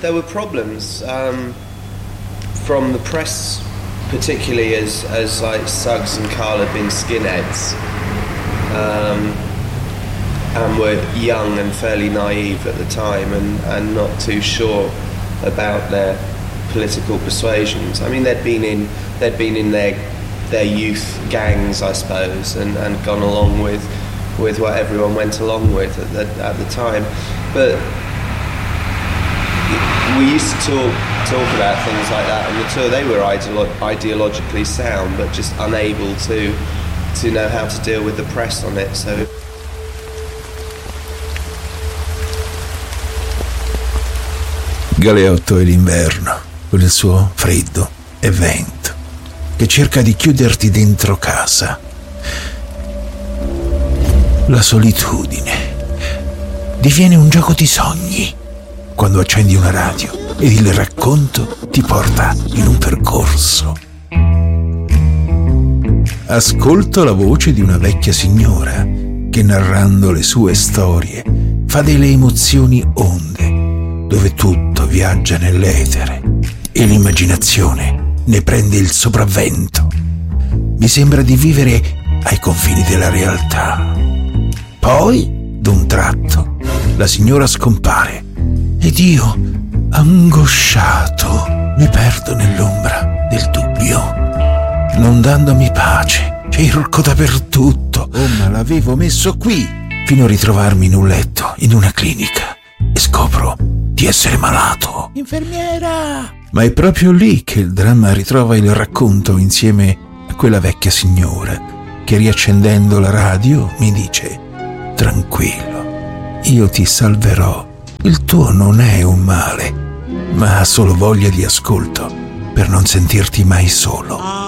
were problems from the press, particularly as like Suggs and Carl had been skinheads and were young and fairly naive at the time and not too sure about their political persuasions. I mean, they'd been in their youth gangs, I suppose, and gone along with what everyone went along with at the time. But we used to talk about things like that on the tour. They were ideologically sound, but just unable to know how to deal with the press on it. So. Galeotto è l'inverno, con il suo freddo e vento, che cerca di chiuderti dentro casa. La solitudine diviene un gioco di sogni quando accendi una radio ed il racconto ti porta in un percorso. Ascolto la voce di una vecchia signora che, narrando le sue storie, fa delle emozioni onde, dove tutto viaggia nell'etere e l'immaginazione ne prende il sopravvento. Mi sembra di vivere ai confini della realtà. Poi, d'un tratto, la signora scompare ed io, angosciato, mi perdo nell'ombra del dubbio, non dandomi pace. Cerco dappertutto. Oh, ma l'avevo messo qui, fino a ritrovarmi in un letto, in una clinica, e scopro di essere malato. Infermiera! Ma è proprio lì che il dramma ritrova il racconto insieme a quella vecchia signora che, riaccendendo la radio, mi dice: tranquillo, io ti salverò. Il tuo non è un male, ma ha solo voglia di ascolto per non sentirti mai solo.